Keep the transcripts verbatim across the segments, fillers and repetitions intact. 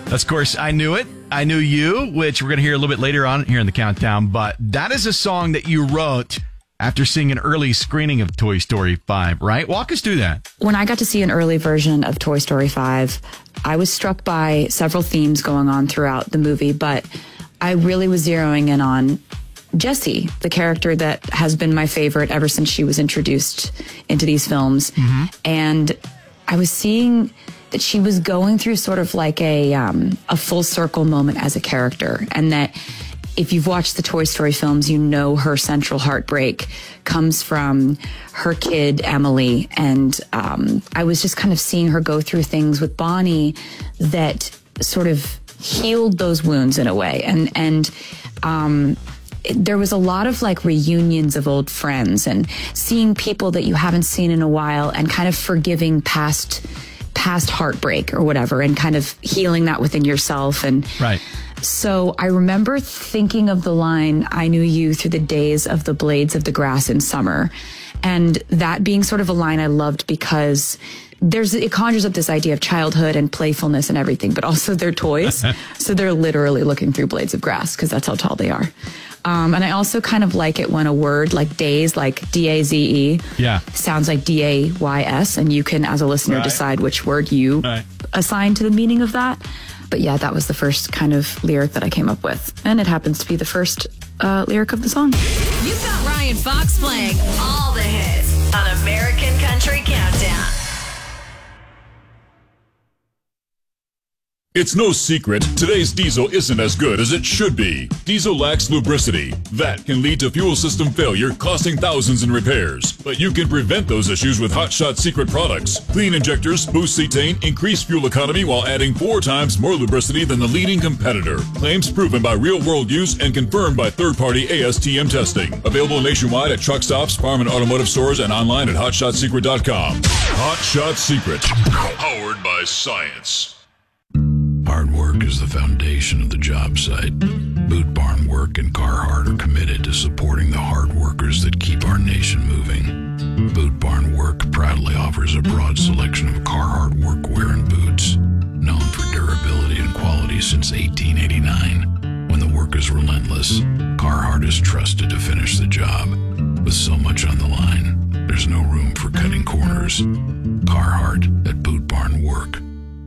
Of course, I Knew It. I Knew You, which we're going to hear a little bit later on here in the countdown. But that is a song that you wrote after seeing an early screening of Toy Story five, right? Walk us through that. When I got to see an early version of Toy Story five, I was struck by several themes going on throughout the movie, but I really was zeroing in on Jessie, the character that has been my favorite ever since she was introduced into these films. Mm-hmm. And I was seeing that she was going through sort of like a um, a full circle moment as a character, and that if you've watched the Toy Story films, you know her central heartbreak comes from her kid, Emily. And um, I was just kind of seeing her go through things with Bonnie that sort of healed those wounds in a way. And, and um, it, there was a lot of like reunions of old friends and seeing people that you haven't seen in a while and kind of forgiving past past heartbreak or whatever, and kind of healing that within yourself. And right. So I remember thinking of the line, I knew you through the days of the blades of the grass in summer. And that being sort of a line I loved because there's, it conjures up this idea of childhood and playfulness and everything, but also they're toys. So they're literally looking through blades of grass because that's how tall they are. Um, and I also kind of like it when a word like days, like D A Z E, yeah. sounds like D A Y S, and you can, as a listener, right. decide which word you right. assign to the meaning of that. But yeah, that was the first kind of lyric that I came up with. And it happens to be the first uh, lyric of the song. You've got Ryan Fox playing all the hits on American Country Countdown. It's no secret, today's diesel isn't as good as it should be. Diesel lacks lubricity. That can lead to fuel system failure, costing thousands in repairs. But you can prevent those issues with Hot Shot Secret products. Clean injectors, boost cetane, increase fuel economy while adding four times more lubricity than the leading competitor. Claims proven by real-world use and confirmed by third-party A S T M testing. Available nationwide at truck stops, farm and automotive stores, and online at hot shot secret dot com. Hot Shot Secret, powered by science. Hard work is the foundation of the job site. Boot Barn Work and Carhartt are committed to supporting the hard workers that keep our nation moving. Boot Barn Work proudly offers a broad selection of Carhartt workwear and boots, known for durability and quality since eighteen eighty-nine. When the work is relentless, Carhartt is trusted to finish the job. With so much on the line, there's no room for cutting corners. Carhartt at Boot Barn Work.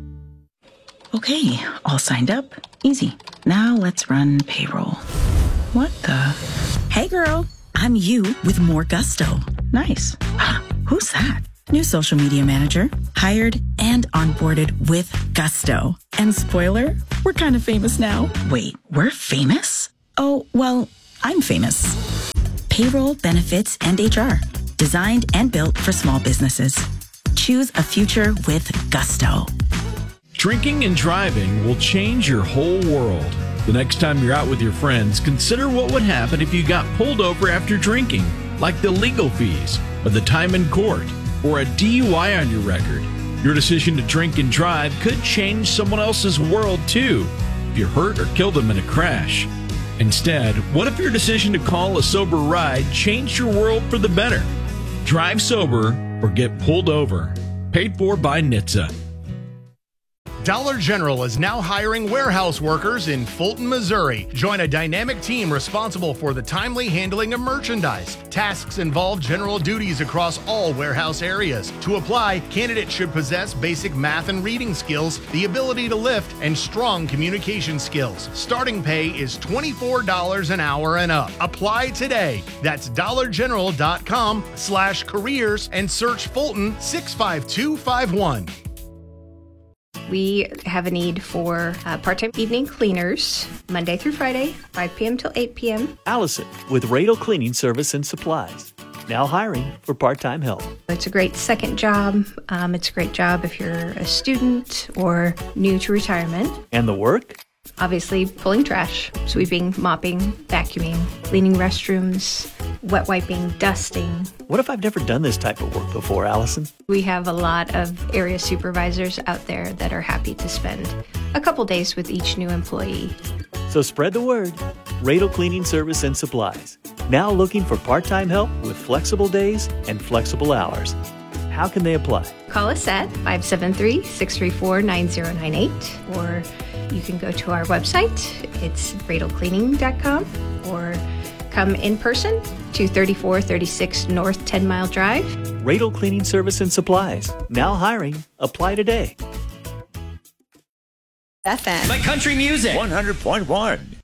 Okay, all signed up. Easy. Now let's run payroll. What the? Hey girl, I'm you with more gusto. Nice. Who's that? New social media manager. Hired and onboarded with gusto. And spoiler, we're kind of famous now. Wait, we're famous? Oh, well, I'm famous. Payroll, benefits, and H R. Designed and built for small businesses. Choose a future with gusto. Drinking and driving will change your whole world. The next time you're out with your friends, consider what would happen if you got pulled over after drinking, like the legal fees, or the time in court, or a D U I on your record. Your decision to drink and drive could change someone else's world too, if you hurt or killed them in a crash. Instead, what if your decision to call a sober ride changed your world for the better? Drive sober or get pulled over. Paid for by N H T S A. Dollar General is now hiring warehouse workers in Fulton, Missouri. Join a dynamic team responsible for the timely handling of merchandise. Tasks involve general duties across all warehouse areas. To apply, candidates should possess basic math and reading skills, the ability to lift, and strong communication skills. Starting pay is twenty-four dollars an hour and up. Apply today. That's dollar general dot com slash careers and search Fulton six five two five one. We have a need for uh, part-time evening cleaners, Monday through Friday, five p.m. till eight p.m. Allison with Radel Cleaning Service and Supplies. Now hiring for part-time help. It's a great second job. Um, it's a great job if you're a student or new to retirement. And the work? Obviously, pulling trash, sweeping, mopping, vacuuming, cleaning restrooms, wet wiping, dusting. What if I've never done this type of work before, Allison? We have a lot of area supervisors out there that are happy to spend a couple days with each new employee. So spread the word. Radel Cleaning Service and Supplies. Now looking for part-time help with flexible days and flexible hours. How can they apply? call us at five seven three, six three four, nine zero nine eight, or you can go to our website. It's radel cleaning dot com, or come in person to thirty-four thirty-six North ten Mile Drive. Radel Cleaning Service and Supplies. Now hiring. Apply today. F M. My country music. one hundred point one.